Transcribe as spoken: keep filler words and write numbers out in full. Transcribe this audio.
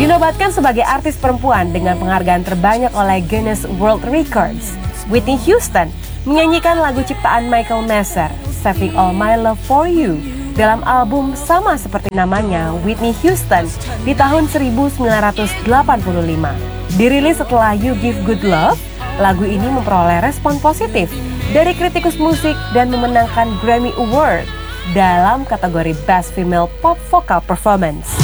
Dinobatkan sebagai artis perempuan dengan penghargaan terbanyak oleh Guinness World Records, Whitney Houston menyanyikan lagu ciptaan Michael Messer, Saving All My Love For You, dalam album sama seperti namanya, Whitney Houston, di tahun seribu sembilan ratus delapan puluh lima. Dirilis setelah You Give Good Love, lagu ini memperoleh respon positif dari kritikus musik dan memenangkan Grammy Award dalam kategori Best Female Pop Vocal Performance.